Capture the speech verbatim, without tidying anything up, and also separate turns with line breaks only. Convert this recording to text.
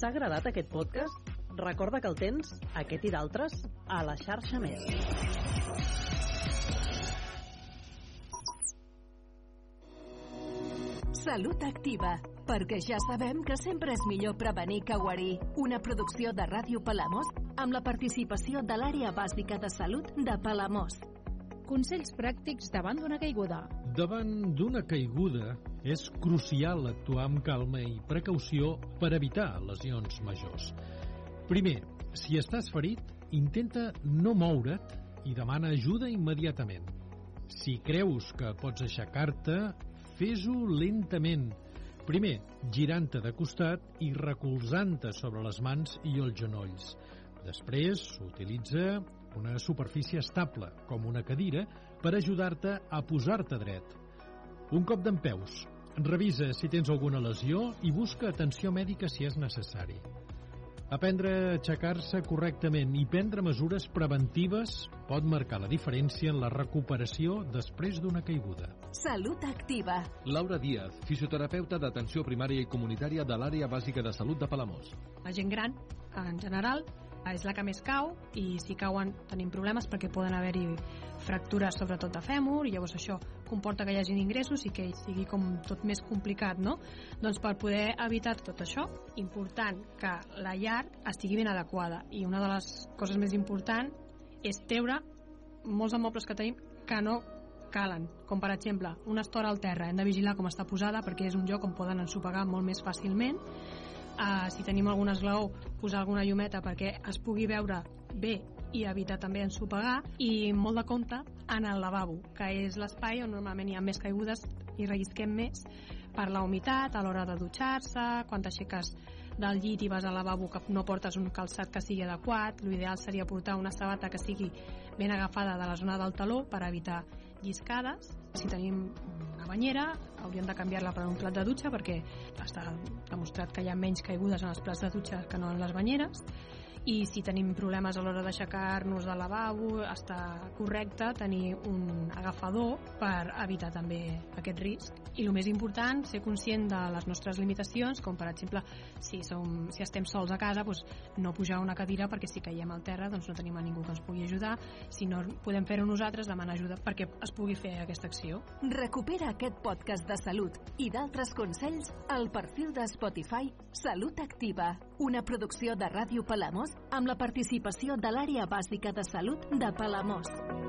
T'ha agradat aquest podcast? Recorda que el tens, aquest i d'altres, a la xarxa Més.
Salut Activa, perquè ja sabem que sempre és millor prevenir que guarir. Una producció de Ràdio Palamós amb la participació de l'Àrea Bàsica de Salut de Palamós.
Consells pràctics davant d'una caiguda.
Davant d'una caiguda és crucial actuar amb calma i precaució per evitar lesions majors. Primer, si estàs ferit, intenta no moure't i demana ajuda immediatament. Si creus que pots aixecar-te, fes-ho lentament. Primer, girant-te de costat i recolzant-te sobre les mans i els genolls. Després, utilitza una superfície estable, com una cadira, per ajudar-te a posar-te dret. Un cop dempeus, revisa si tens alguna lesió i busca atenció mèdica si és necessari. Aprendre a aixecar-se correctament i prendre mesures preventives pot marcar la diferència en la recuperació després d'una caiguda.
Salut Activa.
Laura Díaz, fisioterapeuta d'atenció primària i comunitària de l'Àrea Bàsica de Salut de Palamós.
La gent gran, en general, és la que més cau i si cauen tenim problemes perquè poden haver-hi fractures sobretot de fèmur i llavors això comporta que hi hagin ingressos i que sigui com tot més complicat, no? Doncs per poder evitar tot això, important que la llar estigui ben adequada i una de les coses més importants és treure molts de mobles que tenim que no calen, com per exemple una estora al terra, hem de vigilar com està posada perquè és un lloc on poden ensopegar molt més fàcilment. Uh, si tenim algun esglaó, posar alguna llumeta perquè es pugui veure bé i evitar també ensopegar, i molt de compte en el lavabo, que és l'espai on normalment hi ha més caigudes i rellisquem més per la humitat a l'hora de dutxar-se, quan t'aixeques del llit i vas al lavabo que no portes un calçat que sigui adequat. L'ideal seria portar una sabata que sigui ben agafada de la zona del taló per evitar lliscades. Si tenim una banyera hauríem de canviar-la per un plat de dutxa perquè està demostrat que hi ha menys caigudes en els plats de dutxa que no en les banyeres. I si tenim problemes a l'hora d'aixecar-nos del lavabo, està correcte tenir un agafador per evitar també aquest risc. I el més important, ser conscient de les nostres limitacions, com per exemple si, som, si estem sols a casa, doncs no pujar una cadira perquè si caiem al terra doncs no tenim a ningú que ens pugui ajudar. Si no podem fer-ho nosaltres, demanar ajuda perquè es pugui fer aquesta acció.
Recupera aquest podcast de salut i d'altres consells al perfil de Spotify Salut Activa, una producció de Ràdio Palamós amb la participació de l'Àrea Bàsica de Salut de Palamós.